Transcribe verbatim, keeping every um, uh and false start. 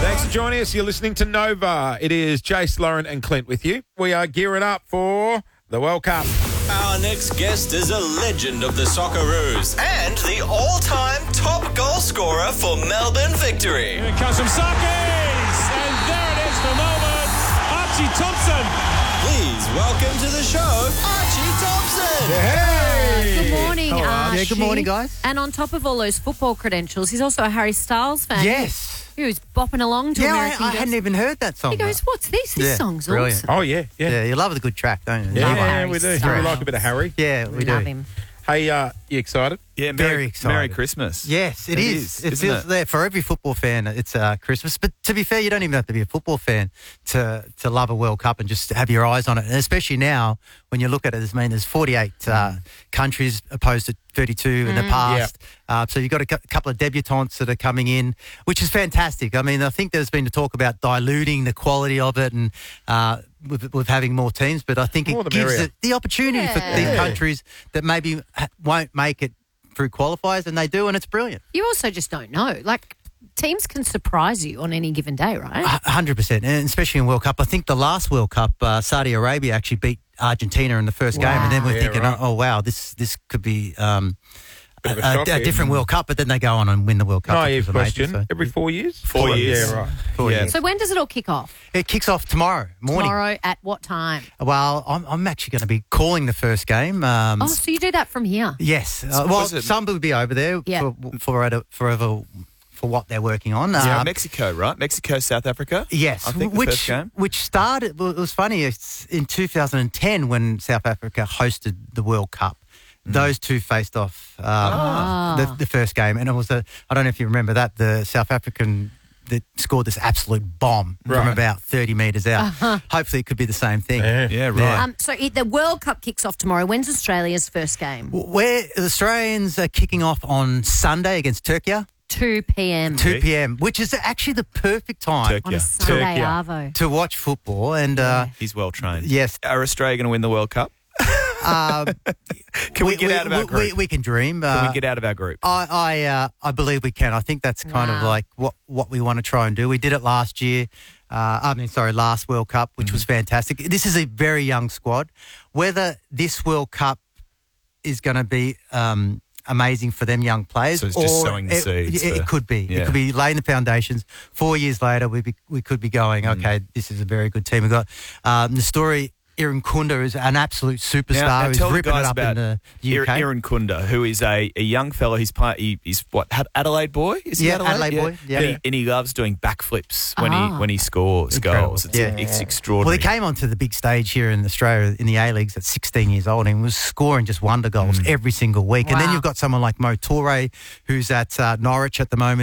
Thanks for joining us. You're listening to Nova. It is Jace, Lauren and Clint with you. We are gearing up for the World Cup. Our next guest is a legend of the Socceroos and the all-time top goal scorer for Melbourne victory. Here it comes from Sarkis, and there it is for Melbourne, Archie Thompson. Please welcome to the show, Archie Thompson. Hey! Good morning, Archie. Yeah, good morning, guys. And on top of all those football credentials, he's also a Harry Styles fan. Yes. He was bopping along to Yeah, I, American I Girls. hadn't even heard that song. He goes, what's this? This Yeah, song's brilliant. awesome. Oh, yeah, yeah. Yeah, you love a good track, don't you? Yeah, Love yeah, Harry we do. Styles. We like a bit of Harry. Yeah, we Love do. him. Hey, uh, you excited? Yeah, Very Merry, excited. Merry Christmas. Yes, it, It is. is, It isn't feels it? there for every football fan. It's uh, Christmas, but to be fair, you don't even have to be a football fan to to love a World Cup and just have your eyes on it. And especially now, when you look at it, I mean, there's forty-eight uh, countries opposed to thirty-two in the past. Uh, so you've got a cou- couple of debutantes that are coming in, which is fantastic. I mean, I think there's been talk about diluting the quality of it and uh, with, with having more teams, but I think More it the gives merrier. it the opportunity for Yeah. these Yeah. countries that maybe ha- won't make it through qualifiers, and they do, and it's brilliant. You also just don't know. Like, teams can surprise you on any given day, right? A hundred percent, and especially in World Cup. I think the last World Cup, uh, Saudi Arabia actually beat Argentina in the first game, and then we're Yeah, thinking, right. oh, oh wow, this this could be um, Bit of a a, shock a, here. different World Cup. But then they go on and win the World Cup. which Naive was amazing, question. so- Every four years? Four years. Yeah, right. Four Yeah. years. So when does it all kick off? It kicks off tomorrow morning. Tomorrow at what time? Well, I'm, I'm actually going to be calling the first game. Um, Oh, so you do that from here? Yes. Uh, well, was it- some will be over there Yeah. for, for forever for what they're working on. Yeah, Um, Mexico, right? Mexico, South Africa. Yes, I think the which first game. which started. Well, it was funny. It's in two thousand ten when South Africa hosted the World Cup. Mm. Those two faced off um, Ah. the, the first game, and it was a. I don't know if you remember that the South African that scored this absolute bomb from Right. about thirty metres out. Uh-huh. Hopefully, it could be the same thing. Yeah. Yeah, right. Yeah. Um, so it, the World Cup kicks off tomorrow. When's Australia's first game? Where the Australians are kicking off on Sunday against Turkey, two p.m. two p.m., which is actually the perfect time Turkey. on a Yeah. Sunday Turkey. arvo. to watch football. And uh, He's well trained. yes, Are Australia going to win the World Cup? uh, Can we, get out of our we, group? We, we can dream. Can Uh, we get out of our group? I I, uh, I believe we can. I think that's kind of Wow. like what, what we want to try and do. We did it last year. Uh, I mean, sorry, last World Cup, which was fantastic. This is a very young squad. Whether this World Cup is going to be um, amazing for them young players, So it's just or sowing the it, seeds It, for- it could be. yeah. It could be laying the foundations. Four years later, we be, we could be going. Okay, this is a very good team. We got um, the story. Aaron Kunda is an absolute superstar. Now, now who's tell the ripping it guys up about in the U K. Aaron Kunda, who is a, a young fellow. He's play, he, he's what Ad- Adelaide boy? Is he Yeah, Adelaide, Adelaide boy, yeah. And, he, and he loves doing backflips when Ah. he when he scores Incredible. goals. It's, Yeah. it's Well, extraordinary. he came onto the big stage here in Australia in the A-Leagues at sixteen years old and was scoring just wonder goals every single week. And then Wow. you've got someone like Mo Toure, who's at uh, Norwich at the moment.